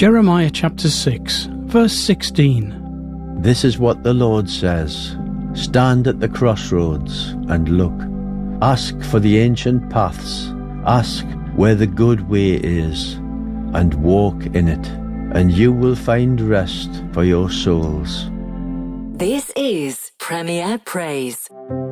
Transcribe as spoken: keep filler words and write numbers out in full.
Jeremiah chapter six, verse sixteen. This is what the Lord says. Stand at the crossroads and look. Ask for the ancient paths. Ask where the good way is, and walk in it, and you will find rest for your souls. This is Premier Praise.